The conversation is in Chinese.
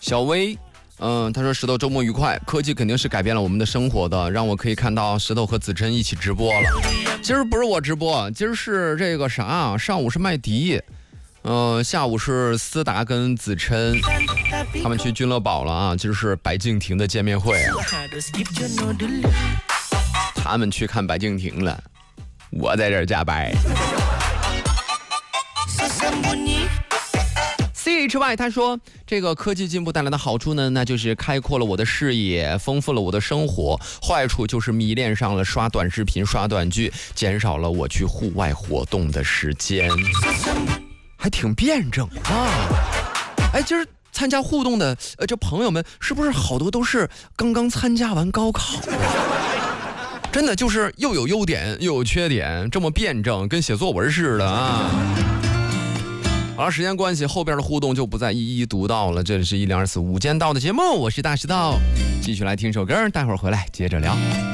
小薇，他说石头周末愉快，科技肯定是改变了我们的生活的，让我可以看到石头和子琛一起直播了。今儿不是我直播，今儿是这个啥，上午是麦迪，下午是思达跟子琛，他们去君乐宝了啊，今儿是白敬亭的见面会啊，他们去看白敬亭了，我在这儿加白。CHY 他说，这个科技进步带来的好处呢，那就是开阔了我的视野，丰富了我的生活；坏处就是迷恋上了刷短视频、刷短剧，减少了我去户外活动的时间。还挺辩证啊！哎，今儿参加互动的这朋友们，是不是好多都是刚刚参加完高考？真的就是又有优点又有缺点，这么辩证，跟写作文似的啊！好了，时间关系，后边的互动就不再一一读到了。这里是1024无间道的节目，我是大石头，继续来听首歌，待会儿回来接着聊。